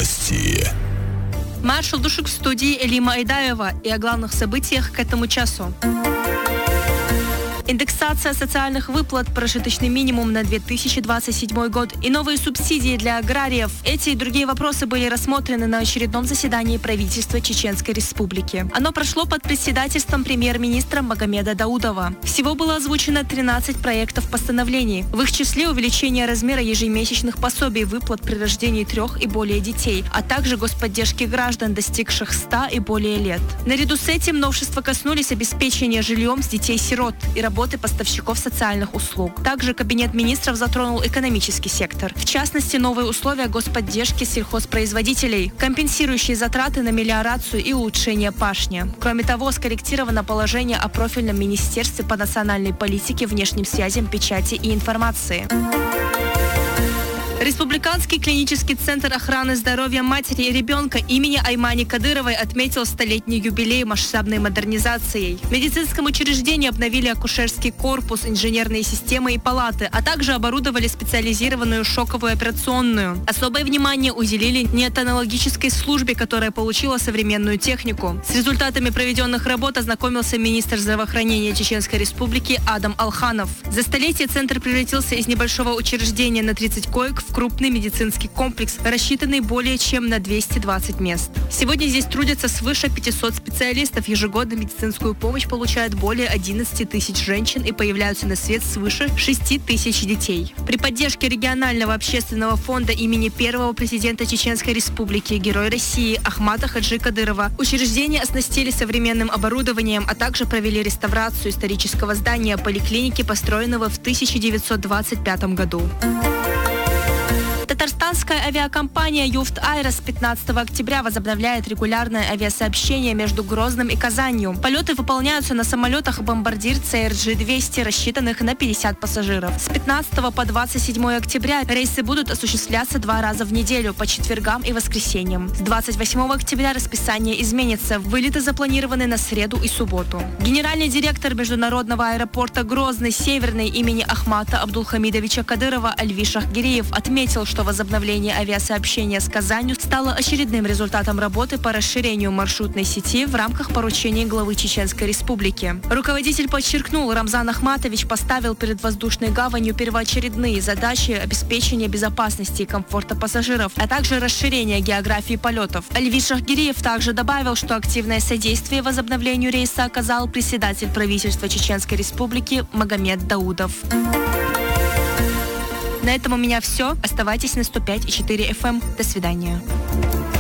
Новости. Маршал Душик в студии Элима Айдаева и о главных событиях к этому часу. Индексация социальных выплат, прожиточный минимум на 2027 год и новые субсидии для аграриев. Эти и другие вопросы были рассмотрены на очередном заседании правительства Чеченской Республики. Оно прошло под председательством премьер-министра Магомеда Даудова. Всего было озвучено 13 проектов постановлений. В их числе увеличение размера ежемесячных пособий выплат при рождении 3 и более детей, а также господдержки граждан, достигших 100 и более лет. Наряду с этим новшества коснулись обеспечения жильем с детей-сирот и работы поставщиков социальных услуг. Также Кабинет министров затронул экономический сектор. В частности, новые условия господдержки сельхозпроизводителей, компенсирующие затраты на мелиорацию и улучшение пашни. Кроме того, скорректировано положение о профильном министерстве по национальной политике, внешним связям, печати и информации. Республиканский клинический центр охраны здоровья матери и ребенка имени Аймани Кадыровой отметил 100-летний юбилей масштабной модернизацией. В медицинском учреждении обновили акушерский корпус, инженерные системы и палаты, а также оборудовали специализированную шоковую операционную. Особое внимание уделили неонатологической службе, которая получила современную технику. С результатами проведенных работ ознакомился министр здравоохранения Чеченской Республики Адам Алханов. За столетие центр превратился из небольшого учреждения на 30 коек в крупный медицинский комплекс, рассчитанный более чем на 220 мест. Сегодня здесь трудятся свыше 500 специалистов. Ежегодно медицинскую помощь получают более 11 тысяч женщин и появляются на свет свыше 6 тысяч детей. При поддержке регионального общественного фонда имени первого президента Чеченской Республики, Герой России Ахмата Хаджи Кадырова, учреждение оснастили современным оборудованием, а также провели реставрацию исторического здания поликлиники, построенного в 1925 году. Татарстанская авиакомпания «Юфт Айра» с 15 октября возобновляет регулярное авиасообщение между Грозным и Казанью. Полеты выполняются на самолетах «Бомбардир» CRJ-200, рассчитанных на 50 пассажиров. С 15 по 27 октября рейсы будут осуществляться 2 раза в неделю, по четвергам и воскресеньям. С 28 октября расписание изменится. Вылеты запланированы на среду и субботу. Генеральный директор международного аэропорта Грозный Северный имени Ахмата Абдулхамидовича Кадырова Альвиш Ахгиреев отметил, что возобновление авиасообщения с Казанью стало очередным результатом работы по расширению маршрутной сети в рамках поручений главы Чеченской Республики. Руководитель подчеркнул, Рамзан Ахматович поставил перед воздушной гаванью первоочередные задачи обеспечения безопасности и комфорта пассажиров, а также расширения географии полетов. Альвиш Ахгиреев также добавил, что активное содействие возобновлению рейса оказал председатель правительства Чеченской Республики Магомед Даудов. На этом у меня все. Оставайтесь на 105,4 FM. До свидания.